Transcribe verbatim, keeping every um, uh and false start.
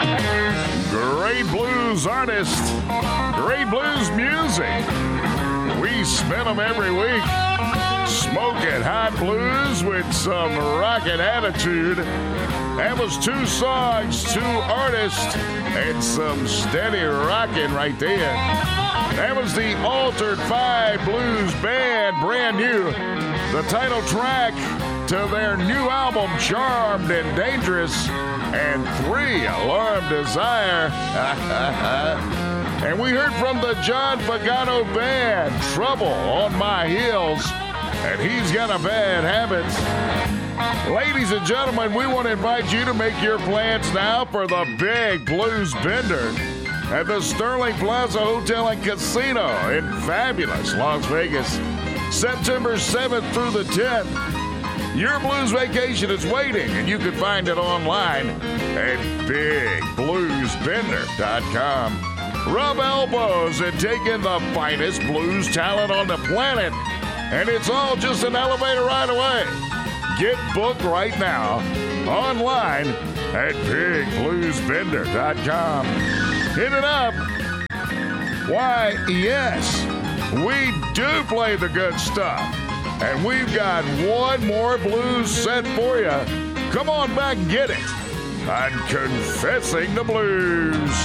Great blues artists, great blues music. We spin them every week. Smoking hot blues with some rockin' attitude. That was two songs, two artists, and some steady rockin' right there. That was the Altered Five Blues Band, brand new. The title track to their new album, Charmed and Dangerous, and Three, Alarm Desire. And we heard from the John Pagano Band, Trouble on My Heels, and He's Got a Bad Habit. Ladies and gentlemen, we want to invite you to make your plans now for the Big Blues Bender at the Sterling Plaza Hotel and Casino in fabulous Las Vegas, September seventh through the tenth. Your blues vacation is waiting, and you can find it online at big blues bender dot com. Rub elbows and take in the finest blues talent on the planet, and it's all just an elevator ride away. Get booked right now online at big blues bender dot com. Hit it up. Why, yes, we do play the good stuff. And we've got one more blues set for you. Come on back and get it on Confessing the Blues.